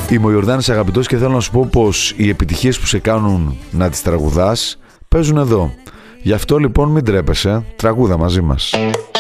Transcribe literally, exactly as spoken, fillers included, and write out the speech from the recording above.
Είμαι ο Ιορδάνης Αγαπητός και θέλω να σου πω πως οι επιτυχίες που σε κάνουν να τις τραγουδάς παίζουν εδώ. Γι' αυτό λοιπόν μην τρέπεσαι, τραγούδα μαζί μας.